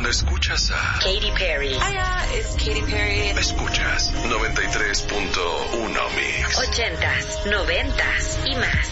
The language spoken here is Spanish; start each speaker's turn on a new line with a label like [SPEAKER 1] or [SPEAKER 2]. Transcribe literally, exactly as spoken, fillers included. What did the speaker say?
[SPEAKER 1] Cuando escuchas a
[SPEAKER 2] Katy Perry.
[SPEAKER 3] Hiya, it's Katy Perry.
[SPEAKER 1] Escuchas noventa y tres punto uno Mix.
[SPEAKER 2] Ochentas, noventas y más.